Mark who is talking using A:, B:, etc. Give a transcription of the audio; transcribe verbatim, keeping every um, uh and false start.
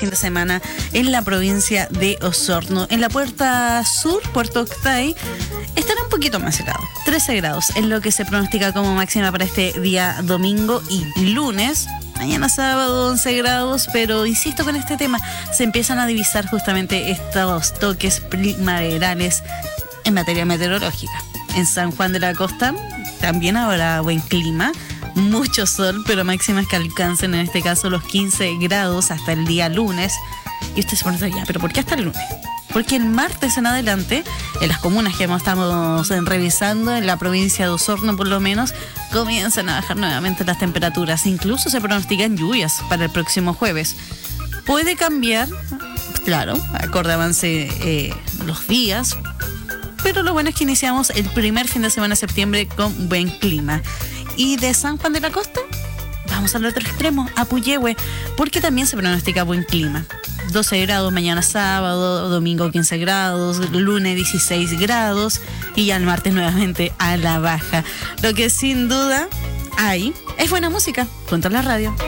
A: fin de semana en la provincia de Osorno. En la puerta sur, Puerto Octay, estará un poquito más helado, trece grados, es lo que se pronostica como máxima para este día domingo y lunes. Mañana sábado once grados, pero insisto con este tema, se empiezan a divisar justamente estos toques primaverales en materia meteorológica. En San Juan de la Costa también habrá buen clima, mucho sol, pero máximas que alcancen en este caso los quince grados hasta el día lunes. Y usted se pregunta ya, ¿pero por qué hasta el lunes? Porque el martes en adelante, en las comunas que estamos revisando, en la provincia de Osorno por lo menos, comienzan a bajar nuevamente las temperaturas. Incluso se pronostican lluvias para el próximo jueves. Puede cambiar, claro, acorde avance eh, los días, pero lo bueno es que iniciamos el primer fin de semana de septiembre con buen clima. Y de San Juan de la Costa, vamos al otro extremo, a Puyehue, porque también se pronostica buen clima. doce grados mañana sábado, domingo quince grados, lunes dieciséis grados y ya el martes nuevamente a la baja. Lo que sin duda hay es buena música, junto a la radio.